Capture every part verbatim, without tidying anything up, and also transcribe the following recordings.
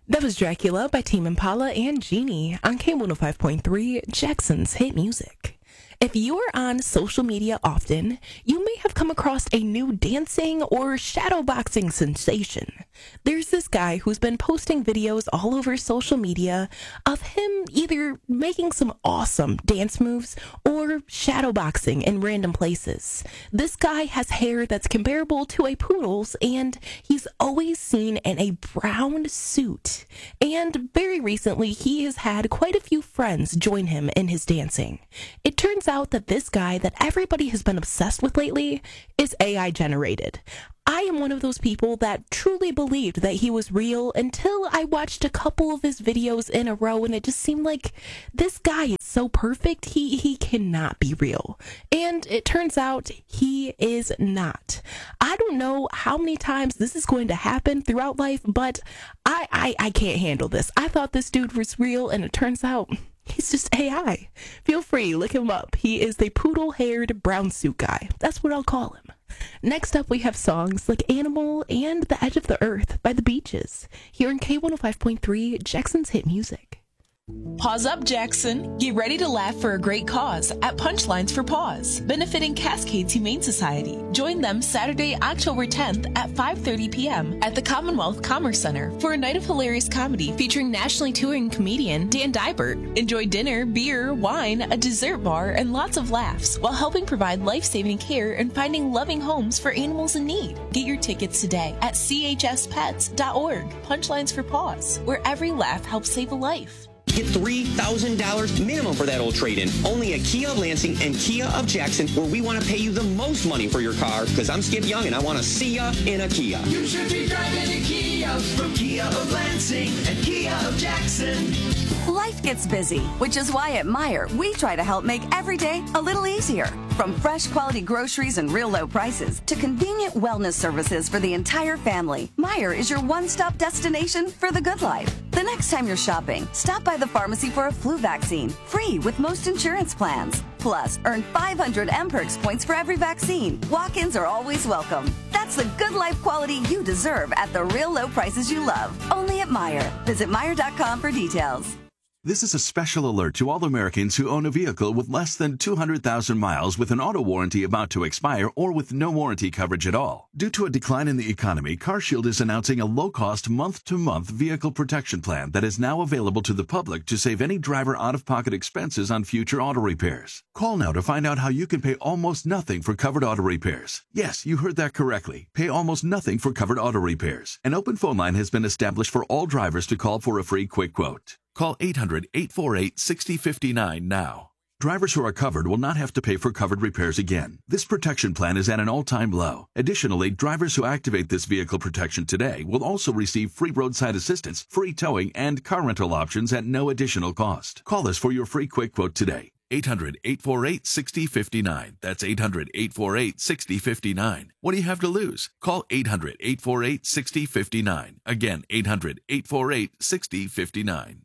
That was Dracula by Tame Impala and Genie on K one oh five point three, Jackson's Hit Music. If you are on social media often, you may have come across a new dancing or shadowboxing sensation. There's this guy who's been posting videos all over social media of him either making some awesome dance moves or shadowboxing in random places. This guy has hair that's comparable to a poodle's, and he's always seen in a brown suit. And very recently, he has had quite a few friends join him in his dancing. It turns out that this guy that everybody has been obsessed with lately is A I generated. I am one of those people that truly believed that he was real until I watched a couple of his videos in a row, and it just seemed like this guy is so perfect, he he cannot be real. And it turns out he is not. I don't know how many times this is going to happen throughout life, but I, I, I can't handle this. I thought this dude was real, and it turns out he's just A I. Feel free, look him up. He is the poodle-haired brown suit guy. That's what I'll call him. Next up, we have songs like Animal and The Edge of the Earth by The Beaches, here in K one oh five point three, Jackson's Hit Music. Pause up, Jackson. Get ready to laugh for a great cause at Punchlines for Paws, benefiting Cascades Humane Society. Join them Saturday, October tenth at five thirty p.m. at the Commonwealth Commerce Center for a night of hilarious comedy featuring nationally touring comedian Dan Dybert. Enjoy dinner, beer, wine, a dessert bar, and lots of laughs while helping provide life-saving care and finding loving homes for animals in need. Get your tickets today at c h s pets dot org. Punchlines for Paws, where every laugh helps save a life. Get three thousand dollars minimum for that old trade-in. Only at Kia of Lansing and Kia of Jackson, where we want to pay you the most money for your car, because I'm Skip Young and I want to see ya in a Kia. You should be driving a Kia from Kia of Lansing and Kia of Jackson. Life gets busy, which is why at Meijer, we try to help make every day a little easier. From fresh quality groceries and real low prices to convenient wellness services for the entire family, Meijer is your one-stop destination for the good life. The next time you're shopping, stop by the pharmacy for a flu vaccine, free with most insurance plans. Plus, earn five hundred M Perks points for every vaccine. Walk-ins are always welcome. That's the good life quality you deserve at the real low prices you love. Only at Meijer. Visit Meijer dot com for details. This is a special alert to all Americans who own a vehicle with less than two hundred thousand miles with an auto warranty about to expire or with no warranty coverage at all. Due to a decline in the economy, CarShield is announcing a low-cost month-to-month vehicle protection plan that is now available to the public to save any driver out-of-pocket expenses on future auto repairs. Call now to find out how you can pay almost nothing for covered auto repairs. Yes, you heard that correctly. Pay almost nothing for covered auto repairs. An open phone line has been established for all drivers to call for a free quick quote. Call eight hundred, eight four eight, six oh five nine now. Drivers who are covered will not have to pay for covered repairs again. This protection plan is at an all-time low. Additionally, drivers who activate this vehicle protection today will also receive free roadside assistance, free towing, and car rental options at no additional cost. Call us for your free quick quote today. eight hundred, eight four eight, six oh five nine. That's eight hundred, eight four eight, six oh five nine. What do you have to lose? Call eight hundred, eight four eight, six oh five nine. Again, eight hundred, eight four eight, six oh five nine.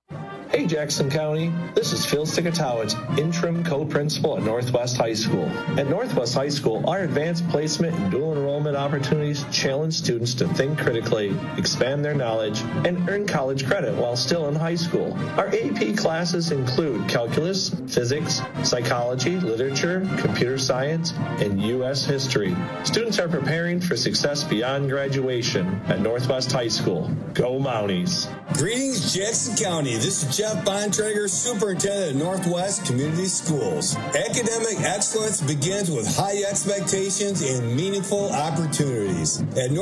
Hey Jackson County, this is Phil Stikatowicz, interim co-principal at Northwest High School. At Northwest High School, our advanced placement and dual enrollment opportunities challenge students to think critically, expand their knowledge, and earn college credit while still in high school. Our A P classes include calculus, physics, psychology, literature, computer science, and U S history. Students are preparing for success beyond graduation at Northwest High School. Go Mounties! Greetings, Jackson County. This is Jeff Bontrager, Superintendent of Northwest Community Schools. Academic excellence begins with high expectations and meaningful opportunities. At